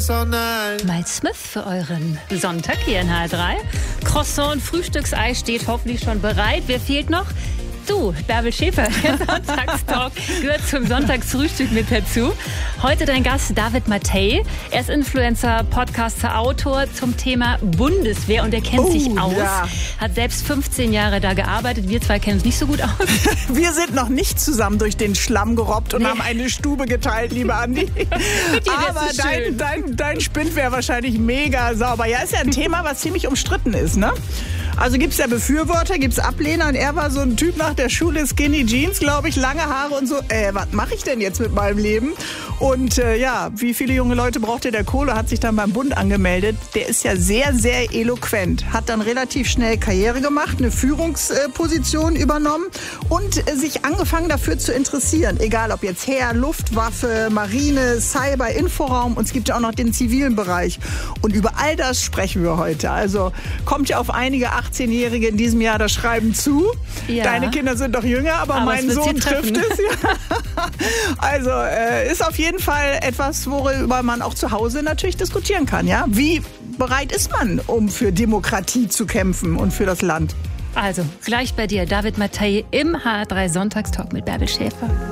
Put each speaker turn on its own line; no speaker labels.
personal.
Miles Smith für euren Sonntag hier in H3. Croissant und Frühstücksei steht hoffentlich schon bereit. Wer fehlt noch? Du, Bärbel Schäfer, der Sonntagstalk gehört zum Sonntagsfrühstück mit dazu. Heute dein Gast David Mattei. Er ist Influencer, Podcaster, Autor zum Thema Bundeswehr und er kennt sich aus. Ja. Hat selbst 15 Jahre da gearbeitet. Wir zwei kennen uns nicht so gut aus.
Wir sind noch nicht zusammen durch den Schlamm gerobbt und haben eine Stube geteilt, liebe Andi. Aber dein Spind wäre wahrscheinlich mega sauber. Ja, ist ja ein Thema, was ziemlich umstritten ist, ne? Also gibt's ja Befürworter, gibt's Ablehner und er war so ein Typ nach der Schule, Skinny Jeans, glaube ich, lange Haare und so, was mache ich denn jetzt mit meinem Leben? Und wie viele junge Leute brauchte der Kohle, hat sich dann beim Bund angemeldet. Der ist ja sehr, sehr eloquent, hat dann relativ schnell Karriere gemacht, eine Führungsposition übernommen und sich angefangen dafür zu interessieren. Egal ob jetzt Heer, Luftwaffe, Marine, Cyber, Inforaum und es gibt ja auch noch den zivilen Bereich. Und über all das sprechen wir heute. Also kommt ja auf einige 18-Jährige in diesem Jahr das Schreiben zu. Ja. Deine Kinder sind doch jünger, aber mein Sohn trifft es. Ja. Also ist auf jeden Fall etwas, worüber man auch zu Hause natürlich diskutieren kann. Ja? Wie bereit ist man, um für Demokratie zu kämpfen und für das Land?
Also, gleich bei dir, David Mattei im H3 Sonntagstalk mit Bärbel Schäfer.